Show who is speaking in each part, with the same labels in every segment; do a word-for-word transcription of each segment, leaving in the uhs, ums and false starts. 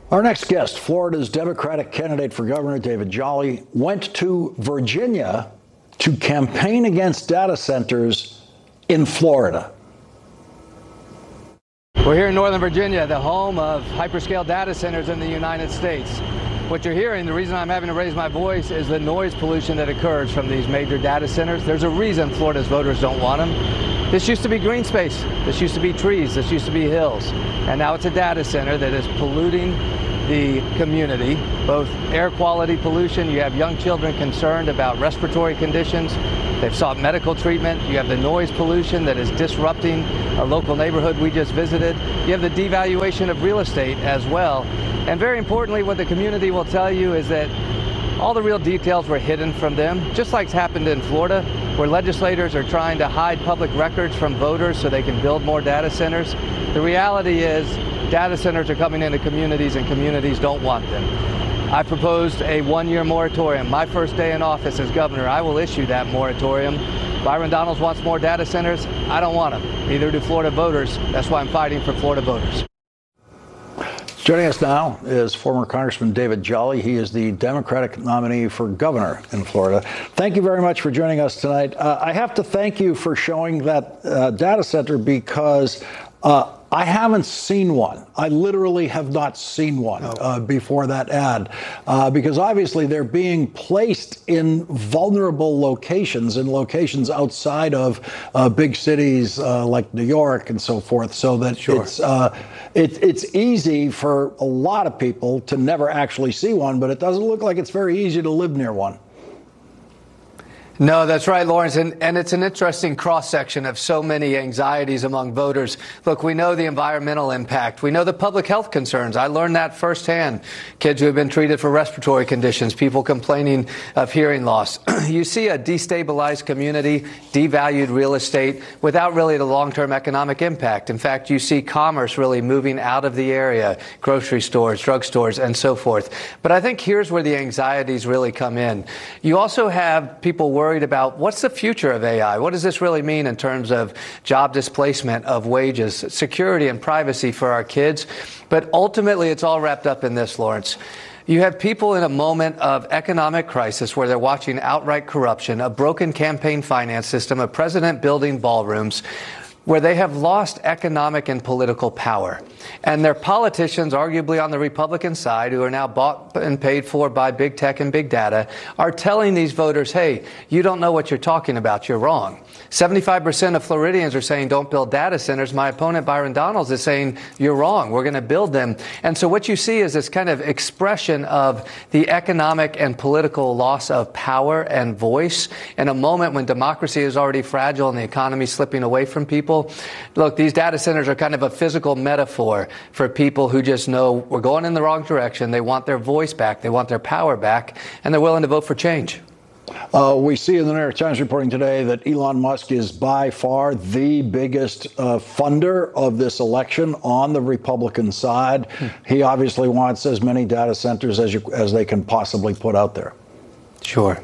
Speaker 1: Our next guest, Florida's Democratic candidate for governor, David Jolly, went to Virginia to campaign against data centers in Florida.
Speaker 2: We're here in Northern Virginia, the home of hyperscale data centers in the United States. What you're hearing, the reason I'm having to raise my voice, is the noise pollution that occurs from these major data centers. There's a reason Florida's voters don't want them. This used to be green space. This used to be trees. This used to be hills. And now it's a data center that is polluting the community, both air quality pollution. You have young children concerned about respiratory conditions. They've sought medical treatment. You have the noise pollution that is disrupting a local neighborhood we just visited. You have the devaluation of real estate as well. And very importantly, what the community will tell you is that all the real details were hidden from them, just like it's happened in Florida, where legislators are trying to hide public records from voters so they can build more data centers. The reality is data centers are coming into communities and communities don't want them. I proposed a one-year moratorium. My first day in office as governor, I will issue that moratorium. Byron Donalds wants more data centers. I don't want them. Neither do Florida voters. That's why I'm fighting for Florida voters.
Speaker 1: Joining us now is former Congressman David Jolly. He is the Democratic nominee for governor in Florida. Thank you very much for joining us tonight. Uh, I have to thank you for showing that uh, data center because uh, I haven't seen one. I literally have not seen one uh, before that ad, uh, because obviously they're being placed in vulnerable locations, in locations outside of uh, big cities uh, like New York and so forth, so that
Speaker 2: Sure.
Speaker 1: it's uh, it, it's easy for a lot of people to never actually see one, but it doesn't look like it's very easy to live near one.
Speaker 2: No, that's right, Lawrence, and, and it's an interesting cross-section of so many anxieties among voters. Look, we know the environmental impact. We know the public health concerns. I learned that firsthand. Kids who have been treated for respiratory conditions, people complaining of hearing loss. You see a destabilized community, devalued real estate without really the long-term economic impact. In fact, you see commerce really moving out of the area, grocery stores, drugstores, and so forth. But I think here's where the anxieties really come in. You also have people worried worried about what's the future of A I? What does this really mean in terms of job displacement, of wages, security and privacy for our kids? But ultimately, it's all wrapped up in this, Lawrence. You have people in a moment of economic crisis where they're watching outright corruption, a broken campaign finance system, a president building ballrooms, where they have lost economic and political power. And their politicians, arguably on the Republican side, who are now bought and paid for by big tech and big data, are telling these voters, hey, you don't know what you're talking about, you're wrong. seventy-five percent of Floridians are saying don't build data centers. My opponent, Byron Donalds, is saying you're wrong, we're going to build them. And so what you see is this kind of expression of the economic and political loss of power and voice in a moment when democracy is already fragile and the economy is slipping away from people. Look, these data centers are kind of a physical metaphor for people who just know we're going in the wrong direction. They want their voice back. They want their power back, and they're willing to vote for change.
Speaker 1: Uh, we see in the New York Times reporting today that Elon Musk is by far the biggest uh, funder of this election on the Republican side. Hmm. He obviously wants as many data centers as you, as they can possibly put out there.
Speaker 2: Sure.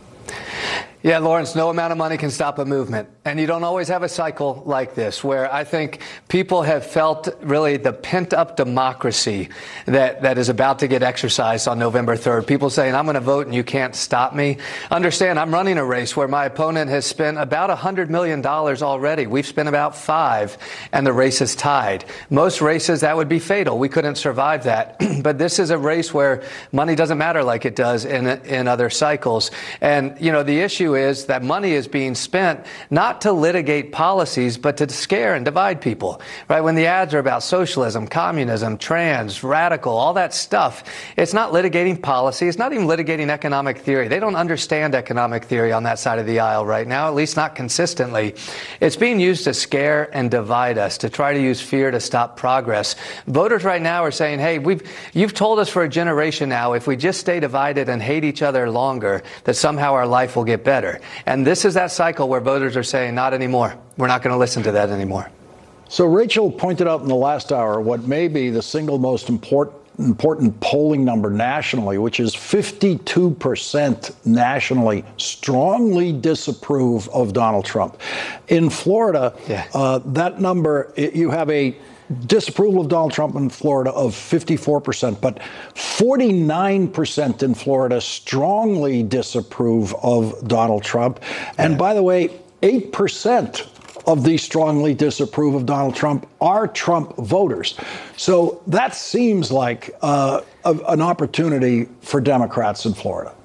Speaker 2: Yeah, Lawrence, no amount of money can stop a movement. And you don't always have a cycle like this, where I think people have felt really the pent-up democracy that, that is about to get exercised on November third. People saying, I'm going to vote and you can't stop me. Understand, I'm running a race where my opponent has spent about one hundred million dollars already. We've spent about five, and the race is tied. Most races, that would be fatal. We couldn't survive that. But this is a race where money doesn't matter like it does in, in other cycles. And, you know, the issue is that money is being spent not to litigate policies, but to scare and divide people, right? When the ads are about socialism, communism, trans, radical, all that stuff, it's not litigating policy. It's not even litigating economic theory. They don't understand economic theory on that side of the aisle right now, at least not consistently. It's being used to scare and divide us, to try to use fear to stop progress. Voters right now are saying, hey, we've, you've told us for a generation now, if we just stay divided and hate each other longer, that somehow our life will get better. And this is that cycle where voters are saying, not anymore. We're not going to listen to that anymore.
Speaker 1: So Rachel pointed out in the last hour what may be the single most important important polling number nationally, which is fifty-two percent nationally strongly disapprove of Donald Trump. In Florida, yeah. uh, that number, it, you have a disapproval of Donald Trump in Florida of fifty-four percent, but forty-nine percent in Florida strongly disapprove of Donald Trump. And
Speaker 2: yeah.
Speaker 1: by the way, eight percent of these strongly disapprove of Donald Trump are Trump voters. So that seems like uh, a, an opportunity for Democrats in Florida.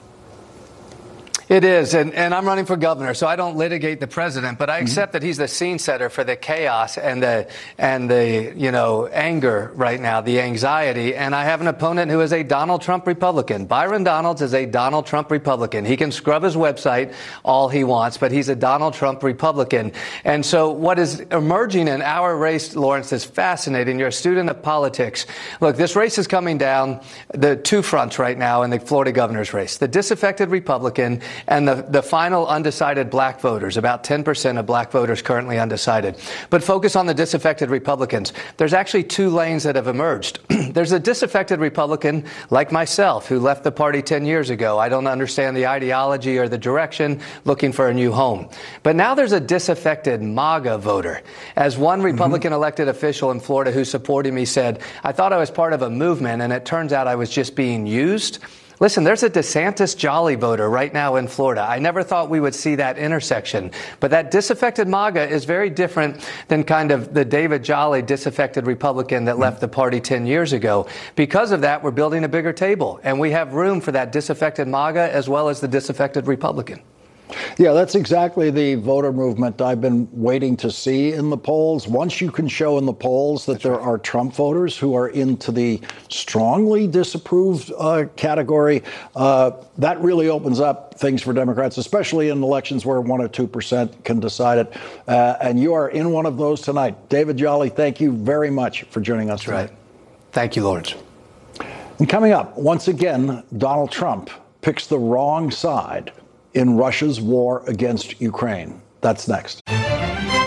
Speaker 2: It is, and, and I'm running for governor, so I don't litigate the president, but I accept mm-hmm. that he's the scene setter for the chaos and the and the you know anger right now, the anxiety. And I have an opponent who is a Donald Trump Republican. Byron Donalds is a Donald Trump Republican. He can scrub his website all he wants, but he's a Donald Trump Republican. And so what is emerging in our race, Lawrence, is fascinating. You're a student of politics. Look, this race is coming down the two fronts right now in the Florida governor's race. The disaffected Republican and the, the final undecided black voters, about ten percent of black voters currently undecided. But focus on the disaffected Republicans. There's actually two lanes that have emerged. There's a disaffected Republican like myself who left the party ten years ago. I don't understand the ideology or the direction, looking for a new home. But now there's a disaffected MAGA voter. As one Republican mm-hmm. elected official in Florida who supported me said, I thought I was part of a movement, and it turns out I was just being used. Listen, there's a DeSantis Jolly voter right now in Florida. I never thought we would see that intersection. But that disaffected MAGA is very different than kind of the David Jolly disaffected Republican that left the party ten years ago. Because of that, we're building a bigger table, and we have room for that disaffected MAGA as well as the disaffected Republican.
Speaker 1: Yeah, that's exactly the voter movement I've been waiting to see in the polls. Once you can show in the polls that that's there right. are Trump voters who are into the strongly disapproved uh, category, uh, that really opens up things for Democrats, especially in elections where one or two percent can decide it. Uh, and you are in one of those tonight. David Jolly, thank you very much for joining us
Speaker 2: that's
Speaker 1: tonight.
Speaker 2: Right. Thank you, Lawrence.
Speaker 1: And coming up, once again, Donald Trump picks the wrong side in Russia's war against Ukraine. That's next.